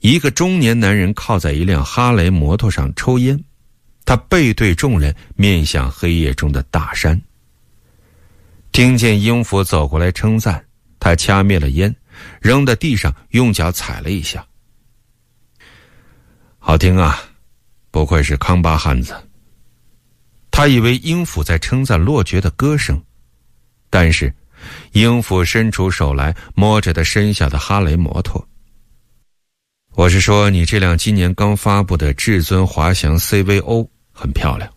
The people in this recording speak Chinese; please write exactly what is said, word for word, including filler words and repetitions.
一个中年男人靠在一辆哈雷摩托上抽烟，他背对众人，面向黑夜中的大山。听见英福走过来称赞，他掐灭了烟，扔在地上，用脚踩了一下。好听啊，不愧是康巴汉子。他以为英府在称赞洛爵的歌声，但是英府伸出手来摸着他身下的哈雷摩托。我是说，你这辆今年刚发布的至尊滑翔 C V O 很漂亮。